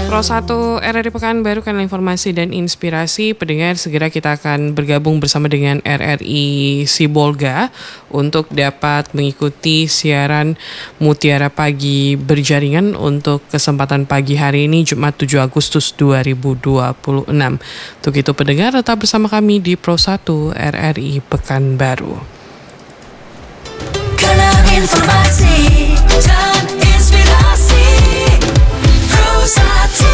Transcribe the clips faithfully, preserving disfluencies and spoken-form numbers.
Pro satu R R I Pekanbaru, kanal informasi dan inspirasi. Pendengar, segera kita akan bergabung bersama dengan R R I Sibolga untuk dapat mengikuti siaran Mutiara Pagi Berjaringan untuk kesempatan pagi hari ini Jumat tujuh Agustus dua ribu dua puluh enam. Untuk itu pendengar, tetap bersama kami di Pro satu R R I Pekanbaru. Kanal informasi dan inspirasi Pro satu.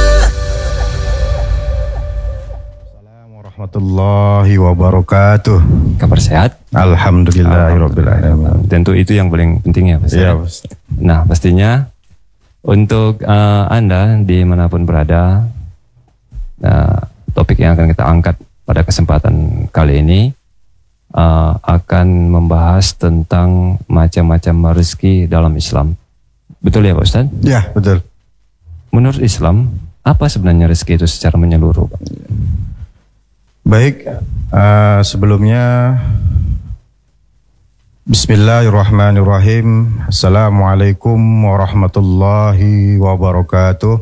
Assalamualaikum warahmatullahi wabarakatuh. Kabar sehat? Alhamdulillahirabbil alamin. Tentu itu yang paling penting ya, Pak. Iya, Nah, pastinya untuk uh, Anda dimanapun berada, uh, topik yang akan kita angkat pada kesempatan kali ini uh, akan membahas tentang macam-macam rezeki dalam Islam. Betul ya, Pak Ustadz? Ya, betul. Menurut Islam, apa sebenarnya rezeki itu secara menyeluruh, Pak? Baik, uh, sebelumnya Bismillahirrahmanirrahim. Assalamualaikum warahmatullahi wabarakatuh.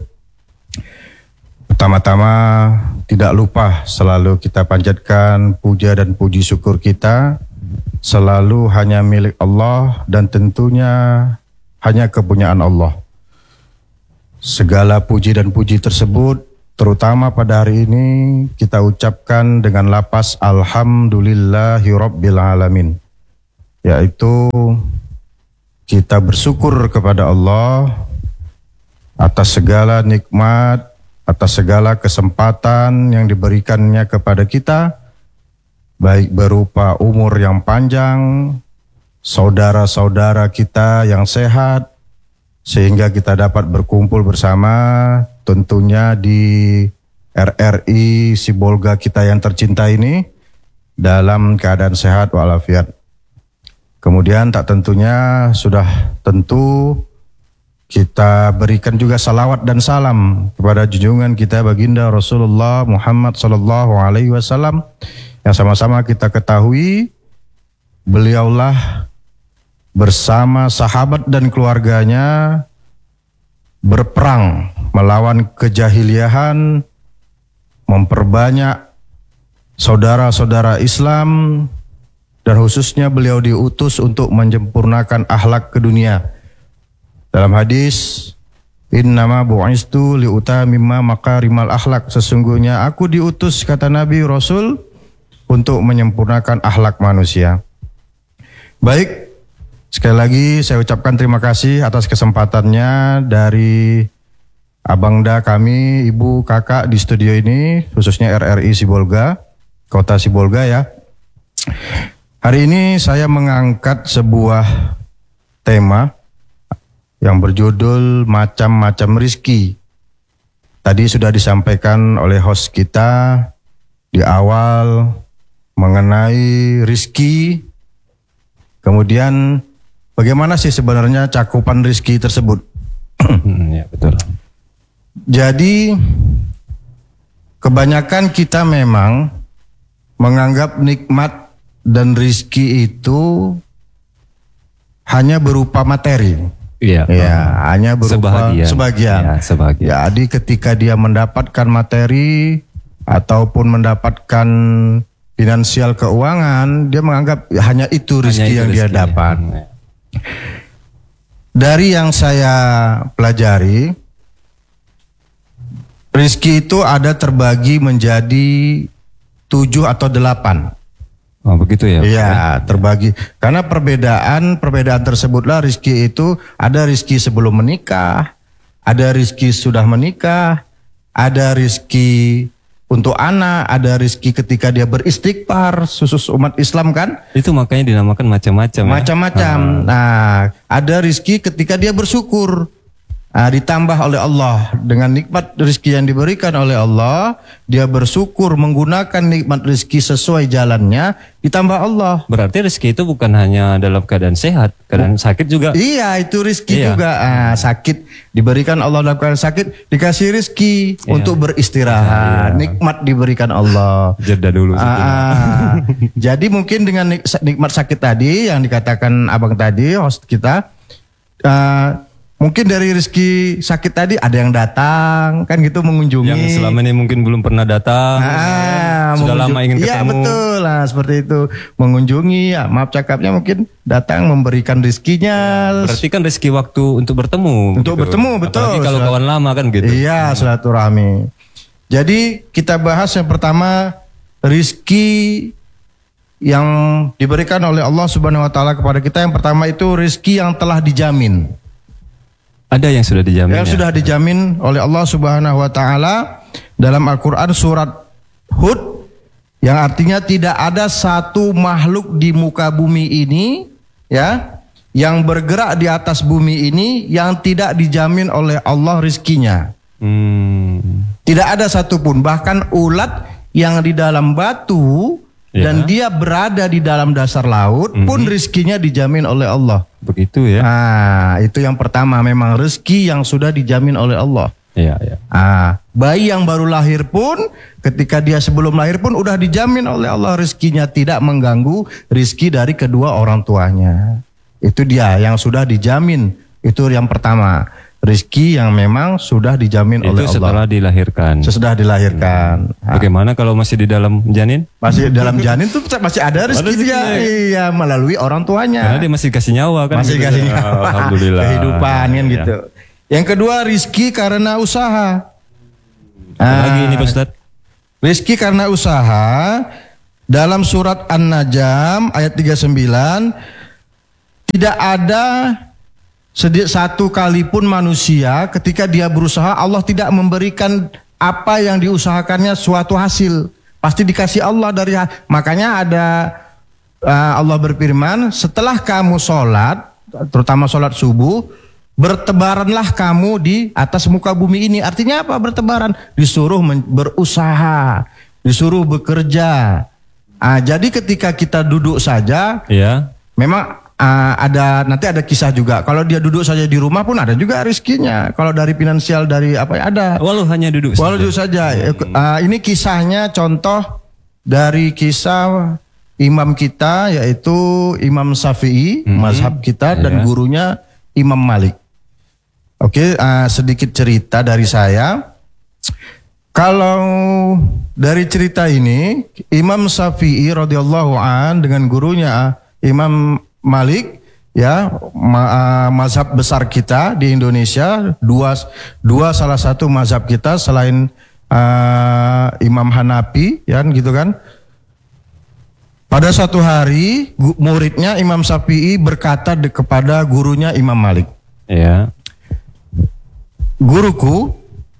Pertama-tama tidak lupa selalu kita panjatkan puja dan puji syukur kita selalu hanya milik Allah dan tentunya hanya kepunyaan Allah. Segala puji dan puji tersebut terutama pada hari ini kita ucapkan dengan lapas Alhamdulillahi Rabbil Alamin, yaitu kita bersyukur kepada Allah atas segala nikmat, atas segala kesempatan yang diberikannya kepada kita, baik berupa umur yang panjang, saudara-saudara kita yang sehat, sehingga kita dapat berkumpul bersama tentunya di R R I Sibolga kita yang tercinta ini dalam keadaan sehat walafiat. Kemudian tak tentunya sudah tentu kita berikan juga salawat dan salam kepada junjungan kita baginda Rasulullah Muhammad sallallahu alaihi wasallam yang sama-sama kita ketahui beliaulah bersama sahabat dan keluarganya berperang melawan kejahiliahan, memperbanyak saudara-saudara Islam, dan khususnya beliau diutus untuk menyempurnakan akhlak ke dunia. Dalam hadis, innama bu'istu liutamimma makarimal akhlak, sesungguhnya aku diutus, kata Nabi Rasul, untuk menyempurnakan akhlak manusia. Baik, sekali lagi saya ucapkan terima kasih atas kesempatannya dari abangda kami, ibu, kakak di studio ini, khususnya R R I Sibolga, kota Sibolga ya. Hari ini saya mengangkat sebuah tema yang berjudul macam-macam rizki. Tadi sudah disampaikan oleh host kita di awal mengenai rizki. Kemudian bagaimana sih sebenarnya cakupan rizki tersebut? Ya, betul. Jadi kebanyakan kita memang menganggap nikmat dan rizki itu hanya berupa materi. Iya. Ya, hanya berupa sebahagian. sebagian. Ya, sebagian. Jadi ketika dia mendapatkan materi ataupun mendapatkan finansial keuangan, dia menganggap hanya itu rizki yang dia dapat. Ya. Dari yang saya pelajari, rizki itu ada terbagi menjadi tujuh atau delapan. Oh begitu ya? Iya, terbagi. Karena perbedaan perbedaan tersebutlah rizki itu ada rizki sebelum menikah, ada rizki sudah menikah, ada rizki untuk anak, ada rizki ketika dia beristighfar, khusus umat Islam kan? Itu makanya dinamakan macam-macam. Macam-macam. Ya? Nah, ada rizki ketika dia bersyukur. Nah, ditambah oleh Allah dengan nikmat rezeki yang diberikan oleh Allah, dia bersyukur menggunakan nikmat rezeki sesuai jalannya, ditambah Allah. Berarti rezeki itu bukan hanya dalam keadaan sehat, keadaan sakit juga. Iya, itu rezeki Iya. juga. Nah, sakit diberikan Allah dalam keadaan sakit, dikasih rezeki Iya. untuk beristirahat. Iya. Nikmat diberikan Allah. Jeda dulu. Ah, jadi mungkin dengan nik- nikmat sakit tadi yang dikatakan abang tadi, host kita, uh, Mungkin dari rezeki sakit tadi ada yang datang kan gitu mengunjungi. Yang selama ini mungkin belum pernah datang, Ah, sudah lama ingin Iya ketemu. betul lah seperti itu. Mengunjungi, ya, maaf cakapnya mungkin datang memberikan rezekinya. Berarti kan rezeki waktu untuk bertemu. Untuk gitu. bertemu, betul. Apalagi kalau Silat- kawan lama kan gitu. Iya, silaturahmi. Jadi kita bahas yang pertama rizki yang diberikan oleh Allah Subhanahu Wa Taala kepada kita. Yang pertama itu rizki yang telah dijamin. Ada yang sudah dijamin. Yang ya? sudah dijamin oleh Allah Subhanahu Wa Taala dalam Al-Quran surat Hud, yang artinya tidak ada satu makhluk di muka bumi ini, ya, yang bergerak di atas bumi ini yang tidak dijamin oleh Allah rizkinya. Hmm. Tidak ada satupun, bahkan ulat yang di dalam batu Ya. dan dia berada di dalam dasar laut pun rizkinya dijamin oleh Allah. Begitu ya. Nah, itu yang pertama, memang rezeki yang sudah dijamin oleh Allah. Iya, iya. Ah, bayi yang baru lahir pun ketika dia sebelum lahir pun udah dijamin oleh Allah rezekinya, tidak mengganggu rezeki dari kedua orang tuanya. Itu dia yang sudah dijamin. Itu yang pertama, rezeki yang memang sudah dijamin Itu oleh setelah Allah dilahirkan. sesudah dilahirkan. Ah, Bagaimana kalau masih di dalam janin? masih dalam janin tuh masih ada rezeki Ada dia, rezekinya. iya, melalui orang tuanya. Karena dia masih kasih nyawa kan. Masih gitu. kasih nyawa. Alhamdulillah. Kehidupan kan Ya. gitu. Yang kedua rizki karena usaha. Apa lagi Ah, ini Pak Ustadz? rizki karena usaha dalam surat An-Najm ayat tiga puluh sembilan, tidak ada sedi- satu kali pun manusia ketika dia berusaha Allah tidak memberikan apa yang diusahakannya suatu hasil. Pasti dikasih Allah dari ha- makanya ada uh, Allah berfirman, setelah kamu sholat, terutama sholat subuh, bertebaranlah kamu di atas muka bumi ini. Artinya apa bertebaran? Disuruh men- berusaha, disuruh bekerja. Ah, jadi ketika kita duduk saja, Iya. memang ah, ada nanti ada kisah juga. Kalau dia duduk saja di rumah pun ada juga rezekinya. Kalau dari finansial dari apa ya ada. Walau hanya duduk Walau saja. duduk saja. Ah, ini kisahnya contoh dari kisah imam kita yaitu Imam Syafi'i, mazhab kita, dan Iya. gurunya Imam Malik. Oke, ah, sedikit cerita dari saya. Kalau dari cerita ini, Imam Syafi'i radhiyallahu an dengan gurunya Imam Malik, ya, ma- ah, mazhab besar kita di Indonesia, dua dua salah satu mazhab kita selain ah, Imam Hanafi, ya gitu kan. Pada suatu hari gu- muridnya Imam Syafi'i berkata de- kepada gurunya Imam Malik, Iya. guruku,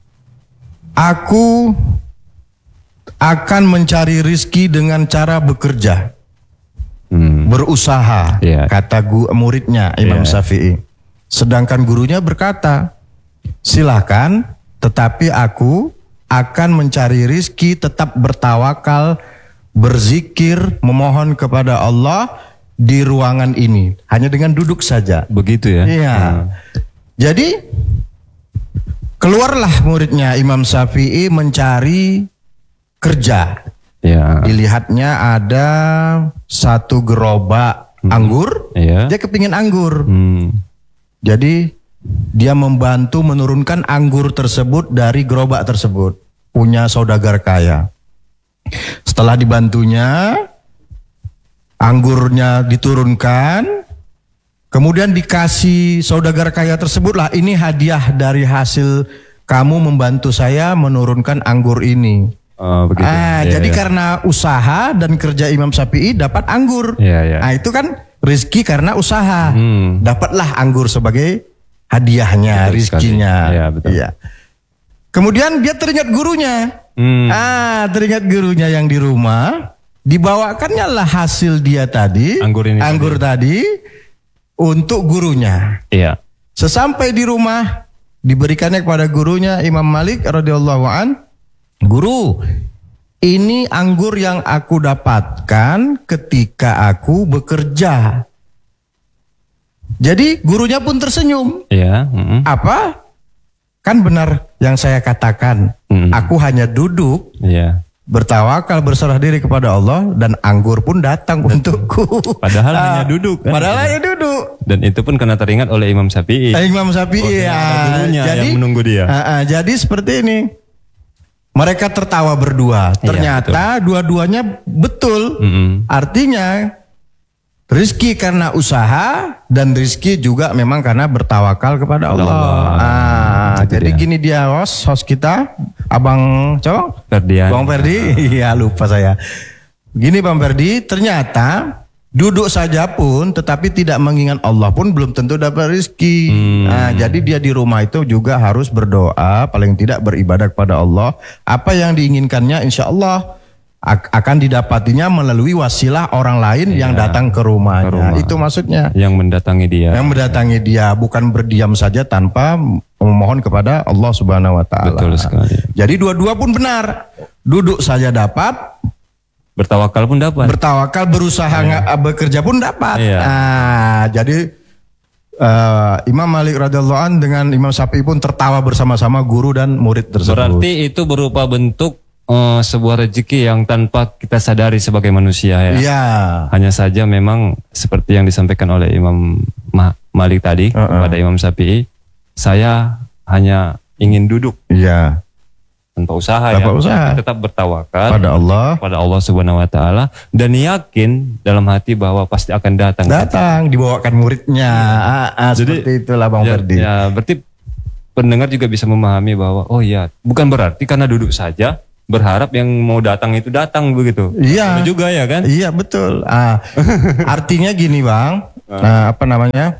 aku akan mencari rizki dengan cara bekerja, Hmm. berusaha, Iya. kata gu- muridnya Imam Iya. Syafi'i. Sedangkan gurunya berkata, silakan, tetapi aku akan mencari rizki, tetap bertawakal, berzikir, memohon kepada Allah di ruangan ini, hanya dengan duduk saja. Begitu ya. Iya. Hmm. Jadi keluarlah muridnya Imam Syafi'i mencari kerja. Iya. Dilihatnya ada satu gerobak anggur. Iya. Dia kepingin anggur. Hmm. Jadi dia membantu menurunkan anggur tersebut dari gerobak tersebut. Punya saudagar kaya. Setelah dibantunya, anggurnya diturunkan. Kemudian dikasih saudagar kaya tersebut, lah ini hadiah dari hasil kamu membantu saya menurunkan anggur ini. Oh, begitu. Ah, Iya, jadi iya. karena usaha dan kerja Imam Syafi'i dapat anggur. Iya, iya. Nah, itu kan rezeki karena usaha. Hmm. Dapatlah anggur sebagai hadiahnya, Betul rizkinya. sekali. Iya, betul. Iya. Kemudian dia teringat gurunya. Hmm. Ah, teringat gurunya yang di rumah. Dibawakannya lah hasil dia tadi, Anggur ini anggur tadi, untuk gurunya. Iya. Sesampai di rumah, diberikannya kepada gurunya Imam Malik radhiyallahu an. Guru, ini anggur yang aku dapatkan ketika aku bekerja. Jadi gurunya pun tersenyum. Iya. Mm-mm. Apa? Kan benar yang saya katakan. Mm. Aku hanya duduk, Iya. bertawakal, berserah diri kepada Allah, dan anggur pun datang untukku. Padahal Ah, hanya duduk kan? Padahal hanya duduk. Dan itu pun karena teringat oleh Imam Syafi'i. Eh, Imam Syafi'i Oh, ya. ada gurunya yang menunggu dia. Ah, ah, jadi seperti ini. Mereka tertawa berdua. Iya, Ternyata dua-duanya betul. Mm-mm. Artinya rizki karena usaha dan rizki juga memang karena bertawakal kepada Allah. Allah. Ah, Itu jadi dia. gini dia host, host kita, Abang Cowok. Ferdian. Bang Ferdi, iya lupa saya. Gini Bang Ferdi, ternyata duduk saja pun tetapi tidak mengingat Allah pun belum tentu dapat rezeki. Hmm. Nah, jadi dia di rumah itu juga harus berdoa, paling tidak beribadah kepada Allah. Apa yang diinginkannya insya Allah ak- akan didapatinya melalui wasilah orang lain yang datang ke rumahnya. Ke rumah. Itu maksudnya. Yang mendatangi dia. Yang mendatangi dia, bukan berdiam saja tanpa memohon kepada Allah Subhanahu wa taala. Betul sekali. Jadi dua-dua pun benar. Duduk saja dapat, Bertawakal pun dapat. bertawakal berusaha nggak bekerja pun dapat. Iya. Nah, jadi eh, Imam Malik radhiyallahu an dengan Imam Syafi'i pun tertawa bersama-sama guru dan murid tersebut. Berarti itu berupa bentuk eh, sebuah rezeki yang tanpa kita sadari sebagai manusia ya. Iya. Hanya saja memang seperti yang disampaikan oleh Imam Ma- Malik tadi Uh-uh. kepada Imam Syafi'i, saya hanya ingin duduk Iya. tanpa usaha Tanpa ya, usaha. tapi tetap bertawakal Pada Allah pada Allah Subhanahu wa taala dan yakin dalam hati bahwa pasti akan datang. datang dibawakan muridnya. Ah, ah, Jadi, seperti itulah Bang Ya, Ferdi. ya, berarti pendengar juga bisa memahami bahwa oh ya, bukan berarti karena duduk saja berharap yang mau datang itu datang begitu. Iya. Sama juga ya kan? Iya betul. Ah, artinya gini Bang, nah, apa namanya?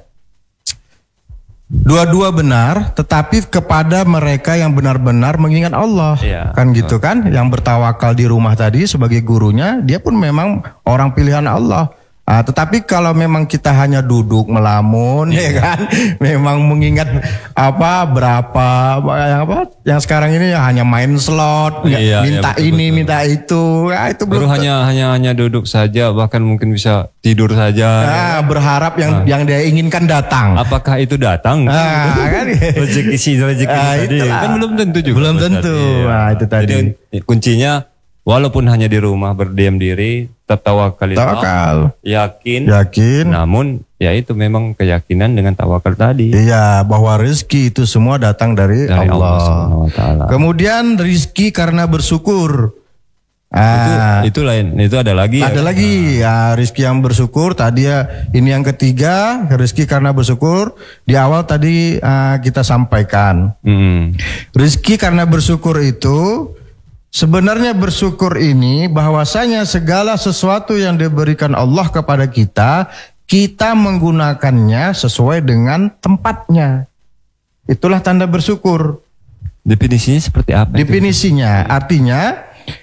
Dua-dua benar, tetapi kepada mereka yang benar-benar mengingat Allah, Iya. kan gitu kan? Yang bertawakal di rumah tadi sebagai gurunya, dia pun memang orang pilihan Allah. Ah, tetapi kalau memang kita hanya duduk melamun, Iya. ya kan? Memang mengingat apa berapa yang apa? Yang sekarang ini ya hanya main slot, nggak- Iya, iya, minta betul, ini, betul. minta itu, ya, itu Baru belum. hanya hanya hanya duduk saja, bahkan mungkin bisa tidur saja. Ah, berharap yang yang dia inginkan datang. Apakah itu datang? Ah, kan? rezeki si rezeki Ah, tadi itulah. kan belum tentu juga. Belum Ustaz. tentu. Iya. Nah, itu tadi. Jadi kuncinya walaupun hanya di rumah berdiam diri, tetap tawakal, Tawakal. yakin, Yakin. namun ya itu memang keyakinan dengan tawakal tadi Iya, bahwa rezeki itu semua datang dari, dari Allah, Allah. Subhanahu wa taala. Kemudian rezeki karena bersyukur. Itu Ah, itu lain, itu ada lagi. ada ya? lagi ya rezeki yang bersyukur tadi ya, ini yang ketiga rezeki karena bersyukur di awal tadi ah, kita sampaikan. Mm. Rizki karena bersyukur itu sebenarnya bersyukur ini bahwasanya segala sesuatu yang diberikan Allah kepada kita, kita menggunakannya sesuai dengan tempatnya. Itulah tanda bersyukur. Definisinya seperti apa? itu? Definisinya artinya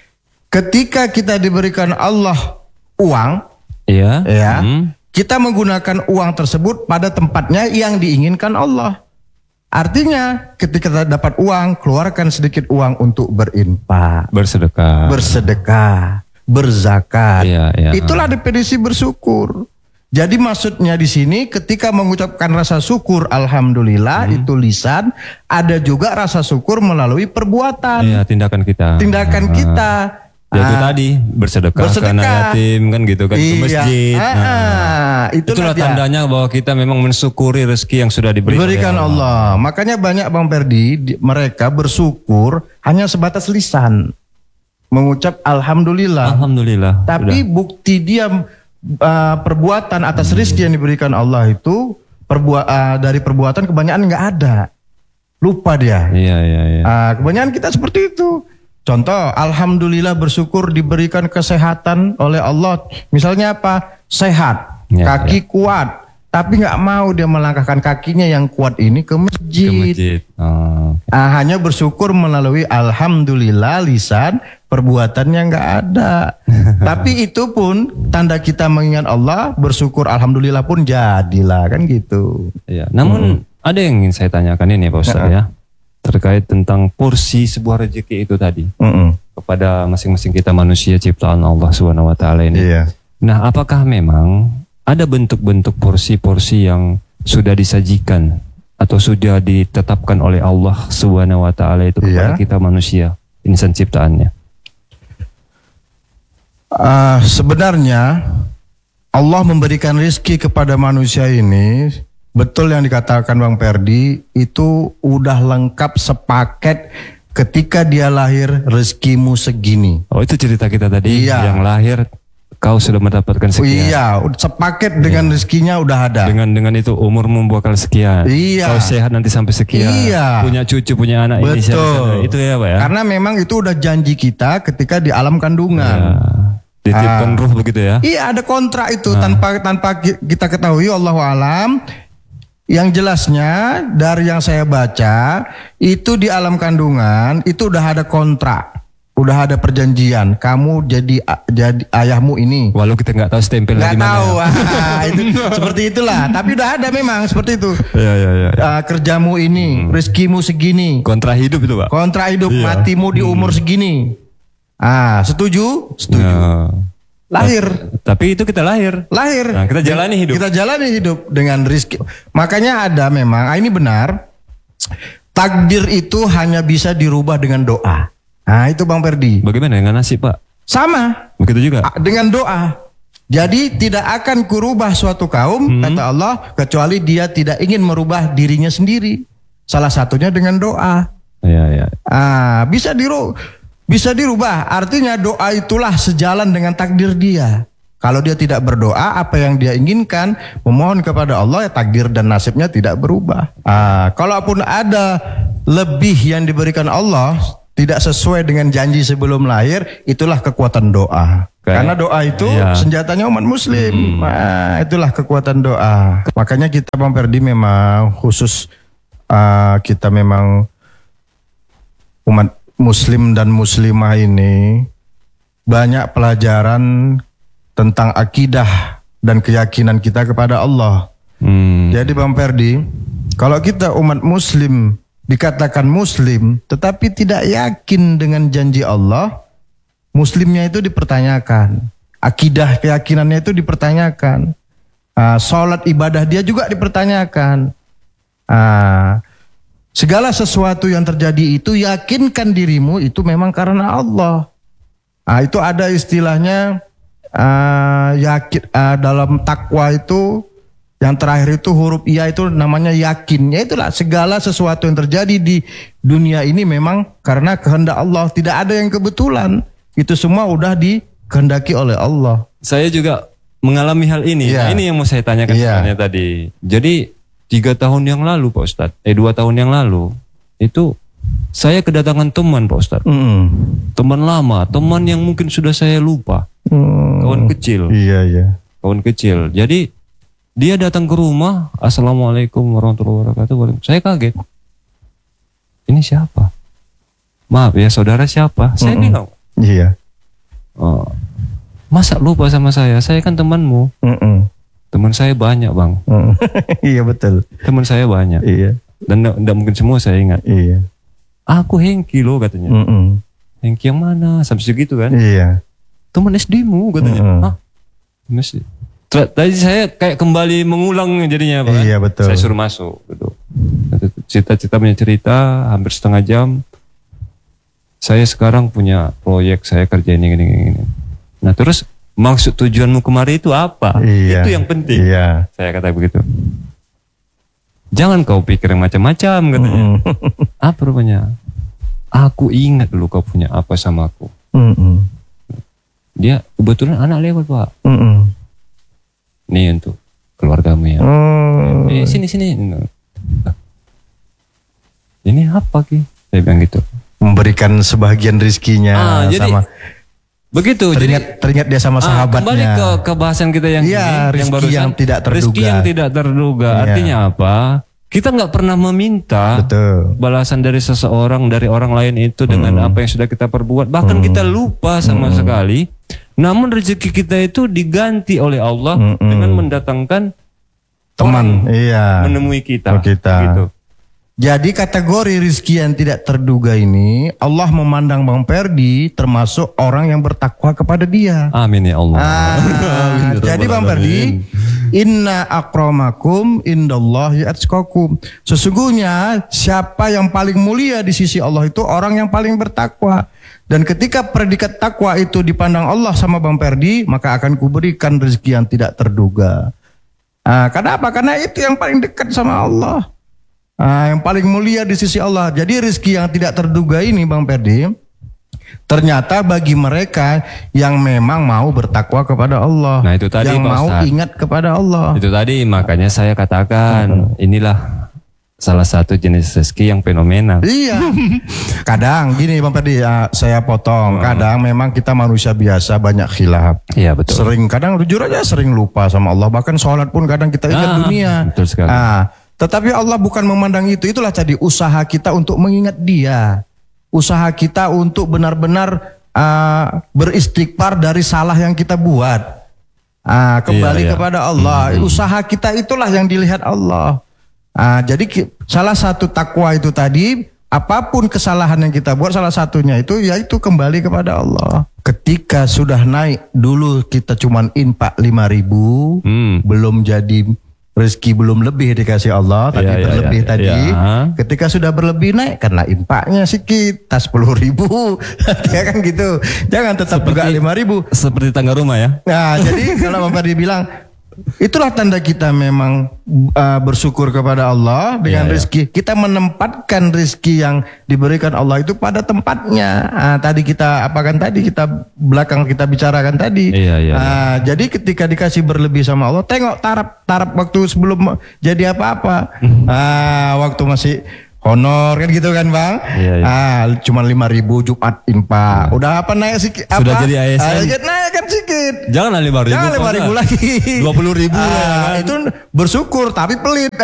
ketika kita diberikan Allah uang, Iya. ya, Mm. kita menggunakan uang tersebut pada tempatnya yang diinginkan Allah. Artinya ketika kita dapat uang, keluarkan sedikit uang untuk berinfak, Bersedekah. bersedekah, berzakat. Iya, iya. Itulah definisi bersyukur. Jadi maksudnya di sini ketika mengucapkan rasa syukur alhamdulillah Hmm. itu lisan, ada juga rasa syukur melalui perbuatan, Iya, tindakan kita. tindakan Ah. kita. Ya itu Ah, tadi bersedekah, bersedekah. ke anak yatim kan gitu kan, ke Iya. masjid. Ah, Nah, ah, itulah itulah dia. tandanya bahwa kita memang mensyukuri rezeki yang sudah diberikan, Diberikan oleh Allah. Makanya banyak Bang Ferdi, di- mereka bersyukur hanya sebatas lisan. Mengucap alhamdulillah. Alhamdulillah. Tapi bukti dia uh, perbuatan atas rezeki yang diberikan Allah itu perbua uh, dari perbuatan kebanyakan nggak ada. Lupa dia. Sudah. Iya, iya, iya. Uh, kebanyakan kita seperti itu. Contoh, alhamdulillah bersyukur diberikan kesehatan oleh Allah. Misalnya apa? Sehat, Ya, kaki kuat. Tapi nggak mau dia melangkahkan kakinya yang kuat ini ke masjid. Ke masjid. Oh. Ah, hanya bersyukur melalui alhamdulillah lisan, perbuatannya nggak ada. Tapi itu pun tanda kita mengingat Allah, bersyukur alhamdulillah pun jadilah kan gitu. Iya. Namun ada yang ingin saya tanyakan ini Pak Ustaz ya. Terkait tentang porsi sebuah rezeki itu tadi Mm-mm. kepada masing-masing kita manusia ciptaan Allah Subhanahu wa taala ini. Iya. Nah, apakah memang ada bentuk-bentuk porsi-porsi yang sudah disajikan atau sudah ditetapkan oleh Allah Subhanahu wa taala itu kepada Iya. kita manusia, insan ciptaannya? Uh, sebenarnya Allah memberikan rizki kepada manusia ini, betul yang dikatakan Bang Perdi, itu udah lengkap sepaket ketika dia lahir, rezekimu segini. Oh, itu cerita kita tadi, Iya. yang lahir kau sudah mendapatkan Oh, sekian. iya, sepaket dengan rezekinya udah ada. Dengan dengan itu umurmu bakal sekian. Iya. Kau sehat nanti sampai sekian. Iya. Punya cucu, punya anak ini siapa Betul. sana. Itu ya, Pak ya. Karena memang itu udah janji kita ketika di alam kandungan. Ya. Dititipkan Ah. ruh begitu ya. Iya, ada kontrak itu tanpa tanpa ki- kita ketahui, Allahu alam. Yang jelasnya dari yang saya baca itu di alam kandungan itu udah ada kontrak, udah ada perjanjian. Kamu jadi a- jadi ayahmu ini. Walau kita nggak tahu stempelnya Nggak di mana. tahu, ya. ah, itu seperti itulah. Tapi udah ada memang seperti itu. Ya, ya, ya. Ah, kerjamu ini, rezekimu segini, Kontrak hidup itu, Pak. kontrak hidup Iya. matimu di umur segini. Ah, setuju? Setuju. Ya. Lahir. Tapi itu kita lahir. Lahir. Nah, kita jalani hidup. Kita jalani hidup dengan rizki. Makanya ada memang, ah, ini benar. Takdir itu hanya bisa dirubah dengan doa. Nah itu Bang Perdi. Bagaimana dengan nasib, Pak? Sama Begitu juga. ah, dengan doa. Jadi tidak akan kurubah suatu kaum, kata Allah, kecuali dia tidak ingin merubah dirinya sendiri. Salah satunya dengan doa. Ya, ya. Ah, bisa diru bisa dirubah. Artinya doa itulah sejalan dengan takdir dia. Kalau dia tidak berdoa, apa yang dia inginkan, memohon kepada Allah, ya takdir dan nasibnya tidak berubah. Ah, kalaupun ada lebih yang diberikan Allah, tidak sesuai dengan janji sebelum lahir, itulah kekuatan doa. Kayak- Karena doa itu iya. senjatanya umat muslim. Ah, itulah kekuatan doa. Makanya kita Bang Perdi memang khusus ah, kita memang umat muslim dan muslimah ini banyak pelajaran tentang akidah dan keyakinan kita kepada Allah. Hmm. Jadi Bang Perdi, kalau kita umat muslim dikatakan muslim tetapi tidak yakin dengan janji Allah, muslimnya itu dipertanyakan. Akidah keyakinannya itu dipertanyakan. Ah, salat ibadah dia juga dipertanyakan. Ah, segala sesuatu yang terjadi itu yakinkan dirimu itu memang karena Allah. Ah, itu ada istilahnya ah, yakin ah, dalam takwa itu yang terakhir itu huruf iya itu namanya yakin. Ya itulah segala sesuatu yang terjadi di dunia ini memang karena kehendak Allah. Tidak ada yang kebetulan. Itu semua udah dikehendaki oleh Allah. Saya juga mengalami hal ini. Iya. Nah, ini yang mau saya tanyakan Iya. sebenarnya tadi. Jadi tiga tahun yang lalu Pak Ustadz, eh dua tahun yang lalu itu saya kedatangan teman Pak Ustadz, Mm. teman lama, teman yang mungkin sudah saya lupa, Mm. kawan kecil, Iya iya. kawan kecil. Jadi dia datang ke rumah, assalamualaikum warahmatullahi wabarakatuh. Waalaikumsalam. Saya kaget. Ini siapa? Maaf ya saudara siapa? Saya Mm-mm. bilang, Iya. oh, masa lupa sama saya? Saya kan temanmu. Mm-mm. Teman saya banyak bang. Mm. Iya betul. Teman saya banyak. Iya Dan tidak mungkin semua saya ingat. iya. Aku Hengki loh katanya. Mm-mm. Hengki yang mana? Sampai segitu kan. Iya. Teman S D-mu katanya. Mm-mm. Hah? Mas- Tra- Tadi saya kayak kembali mengulang jadinya Pak. Iya, betul. Saya suruh masuk gitu. Cerita-cerita punya cerita hampir setengah jam. Saya sekarang punya proyek, saya kerja ini gini gini. Nah, terus maksud tujuanmu kemari itu apa? Iya. Itu yang penting. Iya. Saya kata begitu. Jangan kau pikir yang macam-macam katanya. Mm-mm. Apa rupanya? Aku ingat dulu kau punya apa sama aku. Mm-mm. Dia kebetulan anak lewat Pak. Mm-mm. Nih untuk keluargamu ya. Mm. Eh sini sini. Lah, ini apa Ki? Saya bilang gitu. Memberikan sebagian rizkinya Ah, jadi sama begitu. teringat jadi teringat dia sama ah, sahabatnya. kembali ke ke bahasan kita yang Iya, ini, yang rezeki barusan. yang tidak terduga. Rezeki yang tidak terduga. Iya. Artinya apa? Kita nggak pernah meminta Betul. balasan dari seseorang, dari orang lain itu dengan Hmm. apa yang sudah kita perbuat. Bahkan kita lupa sama sekali. Namun rezeki kita itu diganti oleh Allah Hmm. dengan mendatangkan Teman, orang iya. menemui kita. Oh, kita. Gitu. Jadi kategori rizki yang tidak terduga ini Allah memandang Bang Perdi termasuk orang yang bertakwa kepada dia. Amin ya Allah. Ah, Amin, ya jadi Rabbal Bang Perdi, Alamin. inna akramakum indallahi atqakum. Sesungguhnya siapa yang paling mulia di sisi Allah itu orang yang paling bertakwa. Dan ketika predikat takwa itu dipandang Allah sama Bang Perdi, maka akan kuberikan rezeki yang tidak terduga. Ah, kenapa? Karena itu yang paling dekat sama Allah. Ah, yang paling mulia di sisi Allah. Jadi rezeki yang tidak terduga ini Bang Perdi, ternyata bagi mereka yang memang mau bertakwa kepada Allah, Nah, itu tadi, yang Pak mau Ustadz. ingat kepada Allah. Itu tadi makanya saya katakan inilah salah satu jenis rezeki yang fenomenal. Iya. Kadang gini Bang Perdi, ah, saya potong. Kadang memang kita manusia biasa banyak khilaf. Iya betul. Sering kadang jujur aja sering lupa sama Allah. Bahkan sholat pun kadang kita ingat Ah, dunia. betul sekali. Ah, tetapi Allah bukan memandang itu. Itulah tadi usaha kita untuk mengingat Dia. Usaha kita untuk benar-benar ah, beristighfar dari salah yang kita buat. Ah, kembali Iya, iya. kepada Allah. Usaha kita itulah yang dilihat Allah. Ah, jadi ki- salah satu takwa itu tadi, apapun kesalahan yang kita buat, salah satunya itu yaitu kembali kepada Allah. Ketika sudah naik, dulu kita cuman infak lima ribu, Hmm. belum jadi rezeki, belum lebih dikasih Allah, tadi Iya, iya, berlebih iya, tadi. iya. Ketika sudah berlebih naik, karena infaknya sedikit, tas sepuluh ribu, ya kan gitu. Jangan tetap juga lima ribu. Seperti tangga rumah ya. Nah, jadi kalau Bang Ferdi bilang, itulah tanda kita memang uh, bersyukur kepada Allah dengan Iya, iya. rezeki. Kita menempatkan rezeki yang diberikan Allah itu pada tempatnya. Ah, tadi kita apakan tadi kita belakang kita bicarakan tadi. Iya, iya, Ah, jadi ketika dikasih berlebih sama Allah, tengok taraf taraf waktu sebelum jadi apa-apa. ah, waktu masih honor kan gitu kan Bang. Iya, iya. Ah, cuma lima ribu Jumat infak. Udah apa naik sedikit apa? Sudah jadi A S N. Ah, sedikit naik kan sedikit. Jangan lima ribu. Jangan lima ribu lagi. Dua puluh ribu. Ah, ya kan? itu bersyukur tapi pelit.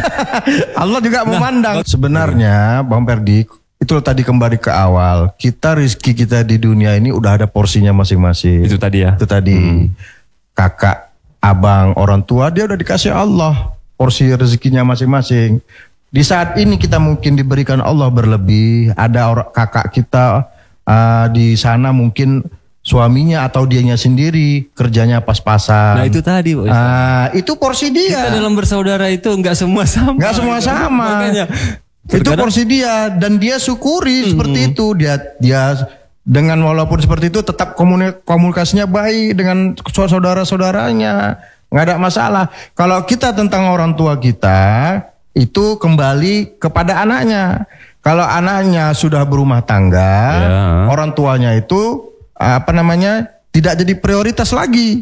Allah juga Nah, memandang. Sebenarnya Bang Perdi, itu tadi kembali ke awal. Kita rizki kita di dunia ini udah ada porsinya masing-masing. Itu tadi ya. Itu tadi kakak, abang, orang tua dia udah dikasih Allah porsi rezekinya masing-masing. Di saat ini kita mungkin diberikan Allah berlebih. Ada orang kakak kita ah, di sana mungkin suaminya atau dianya sendiri kerjanya pas-pasan. Nah itu tadi. Pak. Ah, itu porsi dia. Kita dalam bersaudara itu nggak semua sama. Nggak semua sama. Makanya. Itu Terkadang- porsi dia dan dia syukuri seperti itu. Dia dia dengan walaupun seperti itu tetap komuni- komunikasinya baik dengan saudara-saudaranya. Nggak ada masalah. Kalau kita tentang orang tua kita itu kembali kepada anaknya. Kalau anaknya sudah berumah tangga, Ya. orang tuanya itu apa namanya tidak jadi prioritas lagi.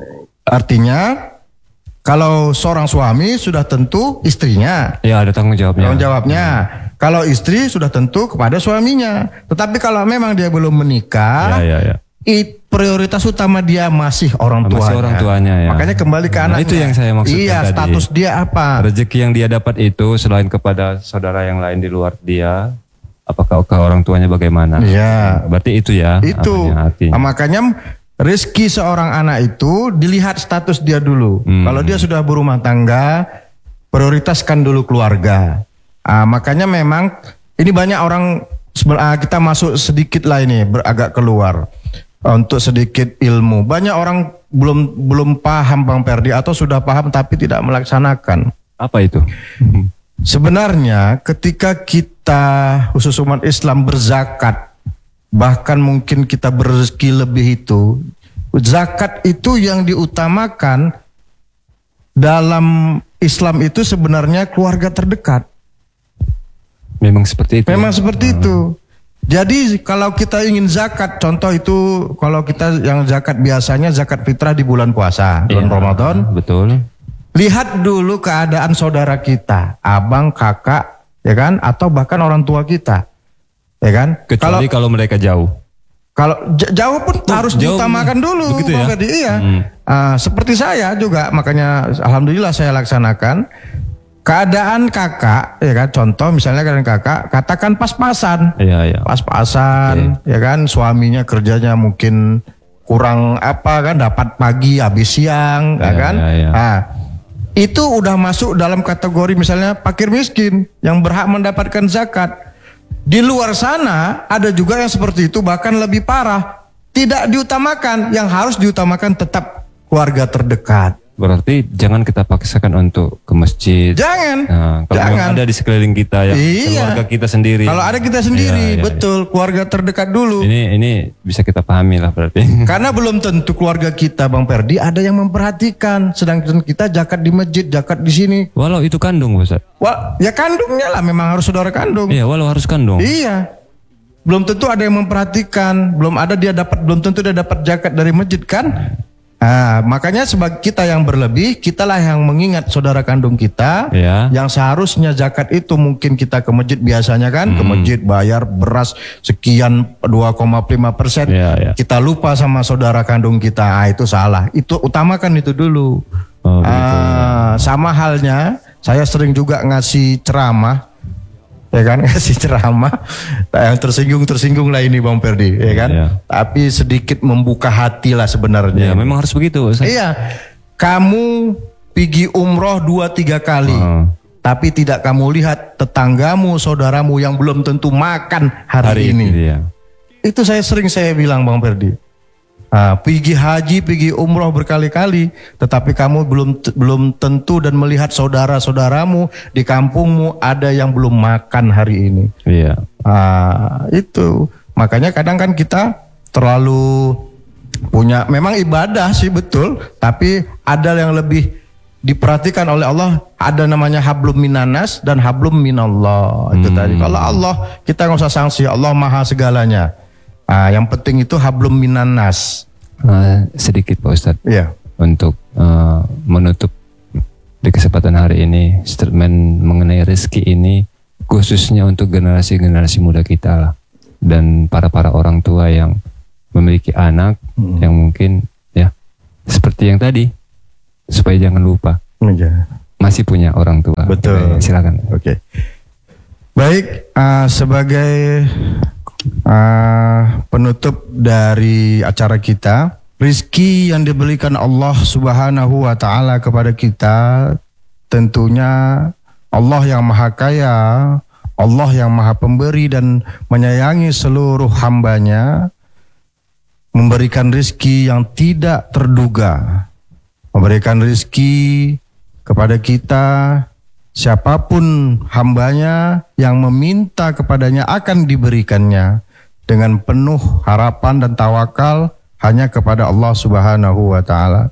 Artinya kalau seorang suami sudah tentu istrinya Ya ada tanggung jawabnya. tanggung jawabnya. Kalau istri sudah tentu kepada suaminya. Tetapi kalau memang dia belum menikah, Ya, ya, ya. i- prioritas utama dia masih orang Masih tuanya. orang tuanya, ya. Makanya kembali ke Nah, anaknya. itu yang saya maksudkan Iya, tadi. status dia apa? Rezeki yang dia dapat itu selain kepada saudara yang lain di luar dia, apakah ke orang tuanya bagaimana? Iya. Berarti itu ya. Itu. apanya, artinya. Ah, makanya rezeki seorang anak itu dilihat status dia dulu. Hmm. Kalau dia sudah berumah tangga, prioritaskan dulu keluarga. Ah, makanya memang ini banyak orang sebe- ah, kita masuk sedikit lah ini ber- agak keluar ah, untuk sedikit ilmu. Banyak orang belum belum paham Bang Perdi atau sudah paham tapi tidak melaksanakan. Apa itu? Sebenarnya ketika kita khusus umat Islam berzakat, bahkan mungkin kita berrezeki lebih itu, zakat itu yang diutamakan dalam Islam itu sebenarnya keluarga terdekat. Memang seperti itu. Memang seperti itu. Jadi kalau kita ingin zakat, contoh itu kalau kita yang zakat biasanya zakat fitrah di bulan puasa, bulan Iya, Ramadan. Betul. Lihat dulu keadaan saudara kita, abang, kakak, ya kan, atau bahkan orang tua kita, ya kan. Kecuali kalau, mereka jauh. Kalau j- jauh pun harus jauh, diutamakan dulu, begitu Bang ya? Ferdi. Iya. Hmm. Ah, seperti saya juga, makanya alhamdulillah saya laksanakan. Keadaan kakak, ya kan, contoh misalnya keadaan kakak, katakan pas-pasan, Iya, iya. pas-pasan, ya kan, suaminya kerjanya mungkin kurang apa kan, dapat pagi habis siang, ya Iya, kan. iya, iya. Nah, itu udah masuk dalam kategori misalnya fakir miskin yang berhak mendapatkan zakat. Di luar sana ada juga yang seperti itu, bahkan lebih parah, tidak diutamakan. Yang harus diutamakan tetap keluarga terdekat. Berarti jangan kita paksakan untuk ke masjid. Jangan. Nah, kalau Jangan. memang ada di sekeliling kita yang Iya. keluarga kita sendiri. Kalau ada kita sendiri, Iya, iya, betul, keluarga terdekat dulu. Ini ini bisa kita pahami lah berarti. Karena belum tentu keluarga kita, Bang Perdi, ada yang memperhatikan. Sedangkan kita zakat di masjid, zakat di sini. Walau itu kandung, Ustaz. Wah, ya kandungnya lah, memang harus saudara kandung. Iya, walau harus kandung. Iya. Belum tentu ada yang memperhatikan, belum ada dia dapat, belum tentu dia dapat zakat dari masjid kan? Ah, makanya sebagai kita yang berlebih, kitalah yang mengingat saudara kandung kita, Ya. yang seharusnya zakat itu mungkin kita ke masjid biasanya kan, ke masjid bayar beras sekian dua koma lima persen, Ya, ya. kita lupa sama saudara kandung kita, ah, itu salah. Itu utamakan itu dulu. Oh, gitu. Ah, sama halnya, saya sering juga ngasih ceramah. Ya kan, kasih ceramah yang tersinggung-tersinggung lah ini Bang Perdi, ya kan. Iya. Tapi sedikit membuka hati lah Ya, sebenarnya. memang harus begitu, Ustaz. Iya, kamu pergi umroh dua tiga kali, Hmm. tapi tidak kamu lihat tetanggamu, saudaramu yang belum tentu makan hari, Hari ini. ini ya. Itu saya sering saya bilang Bang Perdi. Ah, pergi haji, pergi umroh berkali-kali, tetapi kamu belum belum tentu dan melihat saudara-saudaramu di kampungmu ada yang belum makan hari ini. Iya. Ah, itu makanya kadang kan kita terlalu punya, memang ibadah sih betul, tapi ada yang lebih diperhatikan oleh Allah, ada namanya hablum minanas dan hablum minallah. Itu tadi. Kalau Allah kita nggak usah sanksi, Allah maha segalanya. Ah, yang penting itu hablum minanas. Uh, sedikit Pak Ustadz, Iya. untuk uh, menutup di kesempatan hari ini statement mengenai rezeki ini, khususnya untuk generasi-generasi muda kita lah, dan para-para orang tua yang memiliki anak Hmm. yang mungkin ya seperti yang tadi, supaya jangan lupa Iya. masih punya orang tua. Betul. Oke, silakan. Oke. Baik, ah, sebagai Uh, penutup dari acara kita, rizki yang diberikan Allah Subhanahu wa Ta'ala kepada kita, tentunya Allah yang Maha Kaya, Allah yang Maha Pemberi dan menyayangi seluruh hambanya, memberikan rizki yang tidak terduga, memberikan rizki kepada kita. Siapapun hambanya yang meminta kepadanya akan diberikannya dengan penuh harapan dan tawakal hanya kepada Allah Subhanahu wa Ta'ala.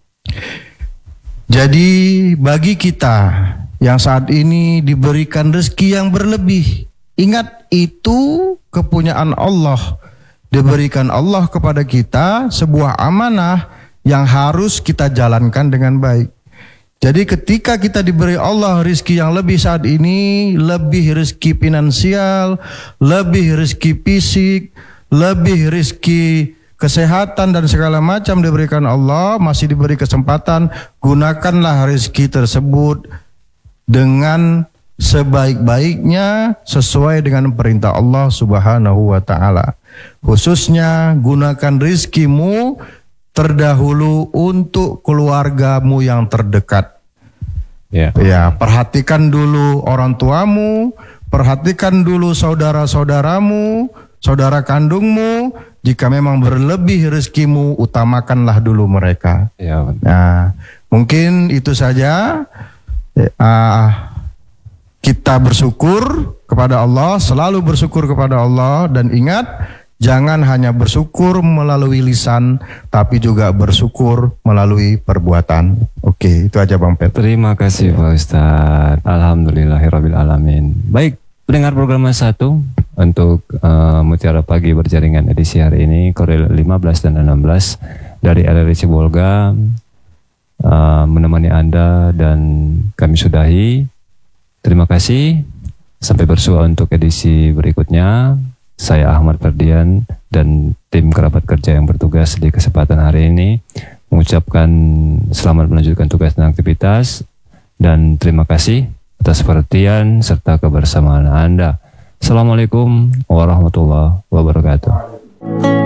Jadi bagi kita yang saat ini diberikan rezeki yang berlebih, ingat itu kepunyaan Allah, diberikan Allah kepada kita sebuah amanah yang harus kita jalankan dengan baik. Jadi ketika kita diberi Allah rezeki yang lebih saat ini, lebih rezeki finansial, lebih rezeki fisik, lebih rezeki kesehatan dan segala macam diberikan Allah, masih diberi kesempatan, gunakanlah rezeki tersebut dengan sebaik-baiknya sesuai dengan perintah Allah Subhanahu wa Ta'ala. Khususnya gunakan rezekimu terdahulu untuk keluargamu yang terdekat. Ya. Ya, perhatikan dulu orang tuamu, perhatikan dulu saudara-saudaramu, saudara kandungmu. Jika memang berlebih rezekimu, utamakanlah dulu mereka. Ya. Nah, mungkin itu saja. Uh, kita bersyukur kepada Allah, selalu bersyukur kepada Allah, dan ingat, jangan hanya bersyukur melalui lisan, tapi juga bersyukur melalui perbuatan. Oke, itu aja Bang Pet. Terima kasih Pak Ustadz. Alhamdulillahirabbil alamin. Baik, pendengar program satu untuk uh, Mutiara Pagi berjaringan edisi hari ini, Korel lima belas dan enam belas dari R R I Sibolga uh, menemani Anda dan kami sudahi. Terima kasih. Sampai bersua untuk edisi berikutnya. Saya Ahmad Ferdian dan tim kerabat kerja yang bertugas di kesempatan hari ini mengucapkan selamat melanjutkan tugas dan aktivitas, dan terima kasih atas perhatian serta kebersamaan Anda. Assalamualaikum warahmatullahi wabarakatuh.